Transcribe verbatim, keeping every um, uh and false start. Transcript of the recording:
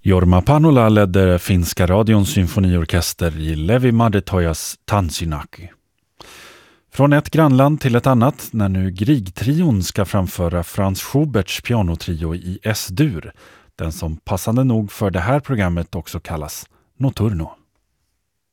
Jorma Panola ledde finska radions symfoniorkester i Levi Madetojas Tansinaki. Från ett grannland till ett annat när nu Grieg-trion ska framföra Franz Schuberts pianotrio i S-dur, den som passande nog för det här programmet också kallas Notturno.